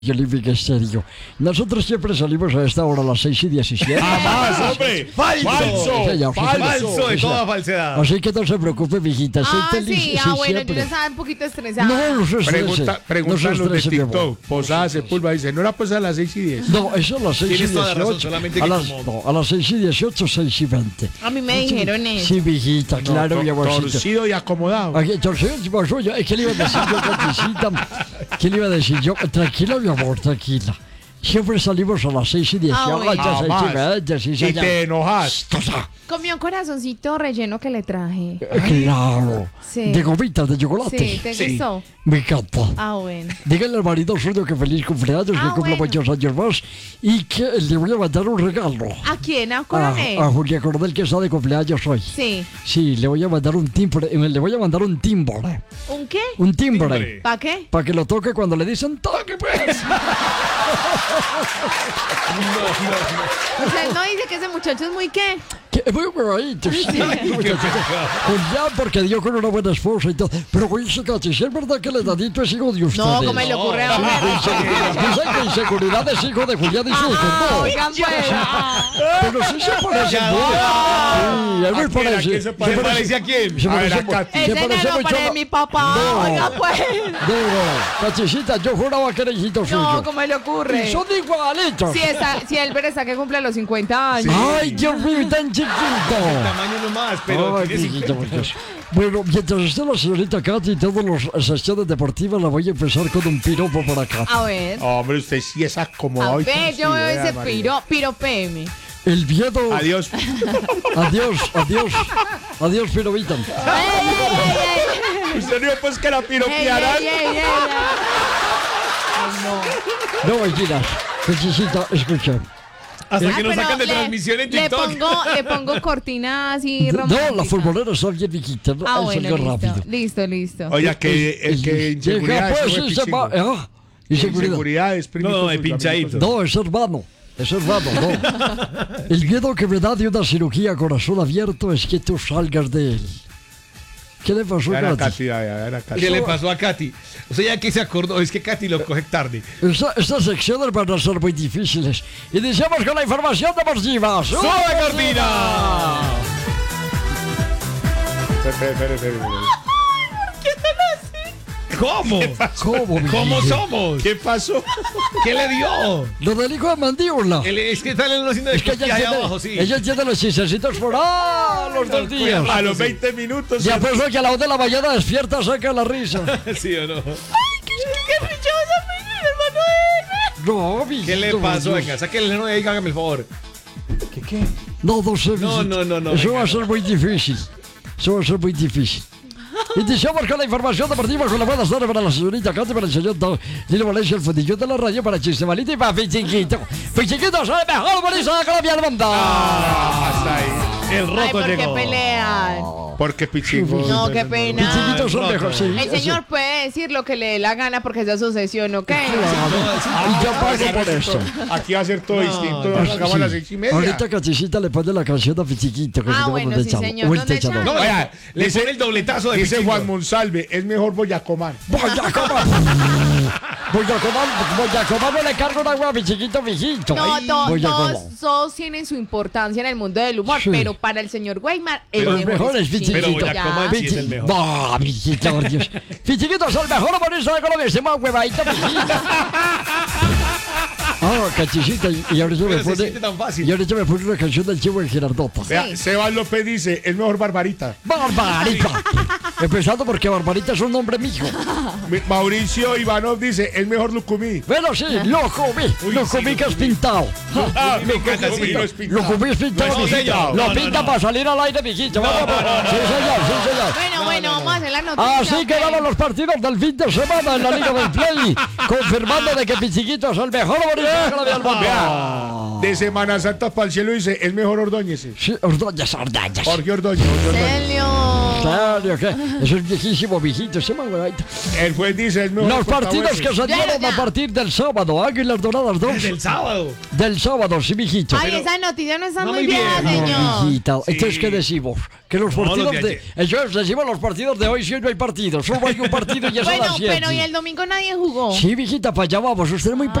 Olímpica Estéreo. Nosotros siempre salimos a esta hora a las 6:17. ¡Jamás, hombre! ¡Falso! Señor, ¡Falso de señor. toda falsedad! Así que no se preocupe, mijita. Sí, bueno, yo ya estaba un poquito estresada. No se estrese. Preguntan no se los de estrese, mi amor. TikTok. Posada Sepúlveda dice, ¿no era posada a las 6:10? No, eso a las 6:18. Tienes toda la razón, solamente que a las, como- no, a las 6:18, 6:20. A mí me dijeron eso. Sí, mijita, claro, mi amorcito. Torcido y acomodado. Aquí, torcido, tipo suyo. ¿Qué le iba a decir yo, Caticita? ¿Qué le iba a decir yo? Tranquila, mi amor, tranquila. Siempre salimos a las 6:10. Bueno. Ya Jamás. 6:20, sí, Y señor. te enojas. Comió un corazoncito relleno que le traje. Claro. Sí. De gomitas de chocolate. Sí, ¿te gustó? Me encanta. Ah, bueno. Díganle al marido suyo que feliz cumpleaños, que cumpla bueno. muchos años más y que le voy a mandar un regalo. ¿A quién? ¿A Coronel? A Julia Coronel, que está de cumpleaños hoy. Sí. Sí, le voy a mandar un timbre. Le voy a mandar un timbre. ¿Un qué? Un timbre. ¿Para qué? Para que lo toque cuando le dicen toque, pues. O sea, él no dice que ese muchacho es muy qué. Que muy huevadito, sí. Julián, porque dio con una buena esposa y todo. Pero, güey, si es verdad que el enanito es hijo de ustedes. No, ¿cómo le ocurre a Dicen que inseguridad es hijo de Julián y Sucre, no. Oigan, pues. Pero sí se parece mucho. Sí, es muy parecido. ¿Se parece a quién? Se A ver, parece a Katy. se Ese parece no mucho parece a- mi papá. No. Oiga, pues. No, Cachicita, yo juraba que era hijito suyo. No, ¿cómo le ocurre? Y son igualitos. Si Elber está que cumple los 50 años. Ay, Dios mío, tan chiquito. Tamaño nomás, pero Ay, tiene mijito, 50. pues. Bueno, mientras esté la señorita Katy y todas las secciones deportivas, la voy a empezar con un piropo por acá. A ver. Hombre, usted sí es A acomodado. y ver, yo torcido, veo ese María. piropeme. El miedo. Adiós. Adiós, pirovita. Usted no pues que la piropearán. No, Aguilas. Cachicita, escucha. Hasta que nos pero sacan de le- transmisión en TikTok. Le pongo cortinas y No, románticas. la futbolera está bien, mijita. Ah, Es bueno, algo rápido. listo. Oiga, que el que inseguridad Deja, es pues, un ese va. epichingo. Inseguridad. Inseguridad es primo. No, de pinchadito. No, es hermano. No. El miedo que me da de una cirugía a corazón abierto es que tú salgas de él. ¿Qué le pasó, Era Katy? Katy, era Katy. ¿Qué le pasó a Katy? O sea, ya que se acordó, es que Katy lo coge tarde. Estas secciones van a ser muy difíciles. Iniciamos con la información deportiva. ¡Sube cortina! Espere. ¿Cómo? ¿Cómo, mi ¿Cómo niño? somos? ¿Qué pasó? ¿Qué le dio? Lo del hijo de mandíbula. Es que están haciendo de Es que cosquillas ahí abajo, sí. ella tiene los chisecitos por los 2 días. A los 20 minutos. Ya pues que a la 1 de la mañana despierta saca la risa. ¿Sí o no? No, mijito, ¿Qué le pasó? Dios. Venga, sáquenle no y ahí, hágame el favor. No sé, No, mijito. no, Eso venga, va a ser no. muy difícil. Iniciamos con la información deportiva con la buena tarde para la señorita Katy, para el señor Lilo Valencia, el fundillo de la radio, para Chistemalito y para Fichiquito. Fichiquito soy el mejor humorista de Colombia del mundo. Hasta ahí. El Ay, roto ¿por qué llegó. pelean? Porque Pichingo. No, qué pena. Fichiquito son roto. mejor, sí. El señor puede decir lo que le dé la gana porque es de asociación, ¿ok? Y yo pago por esto. Aquí va a ser todo distinto. Ah, Hagamos a las sí. 6:30. Ahorita Caticita le pone la canción a Fichiquito. Que Ah, se llama bueno, Donde sí, Chavo. señor. O el ¿Dónde Techador. Chavo? No, vaya, le Dice- pone el dobletazo de Dice Pichingo. Juan Monsalve, es mejor Boyacomán. Boyacomán no le cargo una agua a mi chiquito mijito. No, Ay, Boyacomán. todos tienen su importancia en el mundo del humor, Sí. pero para el señor Weimar, Pero el mejor es Pichiquito. Pero Fichiquito. Boyacomán sí es el mejor. No, mijito, por Dios. Fichiquito es el mejor humorista de Colombia. Se llama huevadito, mijito. Ah, Cachicita, y ahorita me Pero se pone. siente tan fácil. Y ahorita me pone una canción del Chivo de Girardota. Vea, Sebas López dice, es mejor Barbarita. Barbarita. Empezando porque Barbarita es un nombre mío. Mauricio Ivanov dice, es mejor Lucumí. Bueno, sí, lo comí que es pintado. Me encanta así. Lucumí no es Lo pintado. comí es pintado, No, mijito. señor. Lo No, pinta para salir al aire, mijito. Vamos, sí, señor. Bueno, vamos a hacer la noticia. Así quedaron los partidos del fin de semana en la Liga del Play, confirmando de que Pichiquito es el mejor humorista de Colombia del mundo. De Semana Santa para el cielo dice, es mejor Ordóñez. Sí, Ordóñez. Jorge Ordóñez. Celio. Claro, que eso es viejísimo, viejito, ese maguadito. El juez dice, es mejor Los partidos que se dieron Ya. a partir del sábado, Águilas Doradas 2. Desde el sábado. Del sábado, sí, mijito. Ay, esa noticia no está no muy muy bien, bien. señor. Mijita, Sí. entonces, ¿qué decimos? Que los No, partidos los de de... Ellos decimos los partidos de hoy, si hoy no hay partidos. Solo hay un partido y es a Bueno, las 7. pero y el domingo nadie jugó. Sí, mijita, para allá vamos. Usted es muy